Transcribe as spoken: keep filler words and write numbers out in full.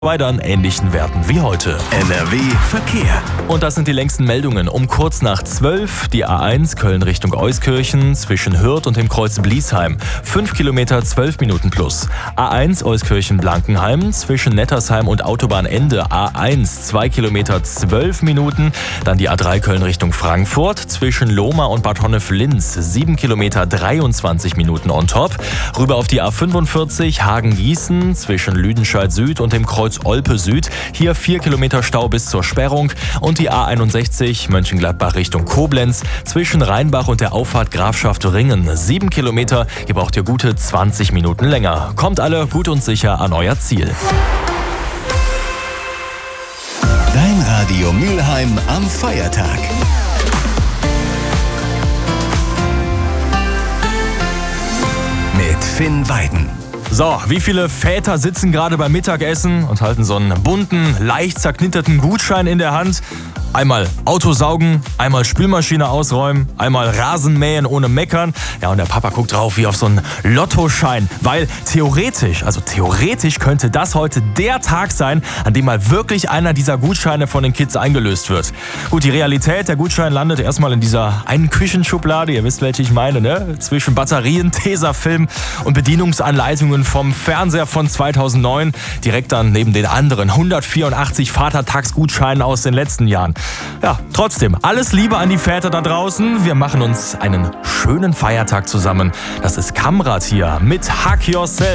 bei dann ähnlichen Werten wie heute. N R W Verkehr. Und das sind die längsten Meldungen. Um kurz nach zwölf die A eins Köln Richtung Euskirchen zwischen Hürth und dem Kreuz Bliesheim. fünf Kilometer, zwölf Minuten plus. A eins Euskirchen-Blankenheim zwischen Nettersheim und Autobahnende. A eins zwei Kilometer, zwölf Minuten. Dann die A drei Köln Richtung Frankfurt zwischen Lohmar und Bad Honnef-Linz. sieben Kilometer, dreiundzwanzig Minuten on top. Rüber auf die A fünfundvierzig Hagen-Gießen zwischen Lüdenscheid Süd und dem Kreuz Olpe Süd. Hier vier Kilometer Stau bis zur Sperrung. Und die A einundsechzig Mönchengladbach Richtung Koblenz zwischen Rheinbach und der Auffahrt Grafschaft Ringen. sieben Kilometer, hier braucht ihr gute zwanzig Minuten länger. Kommt alle gut und sicher an euer Ziel. Dein Radio Mülheim am Feiertag. Mit Finn Weiden. So, wie viele Väter sitzen gerade beim Mittagessen und halten so einen bunten, leicht zerknitterten Gutschein in der Hand? Einmal Auto saugen, einmal Spülmaschine ausräumen, einmal Rasen mähen ohne meckern. Ja, und der Papa guckt drauf wie auf so einen Lottoschein, weil theoretisch, also theoretisch könnte das heute der Tag sein, an dem mal wirklich einer dieser Gutscheine von den Kids eingelöst wird. Gut, die Realität, der Gutschein landet erstmal in dieser einen Küchenschublade, ihr wisst, welche ich meine, ne? Zwischen Batterien, Tesafilm und Bedienungsanleitungen vom Fernseher von zweitausendneun, direkt dann neben den anderen hundertvierundachtzig Vatertagsgutscheinen aus den letzten Jahren. Ja, trotzdem, alles Liebe an die Väter da draußen. Wir machen uns einen schönen Feiertag zusammen. Das ist Kamrat hier mit Hack Yourself.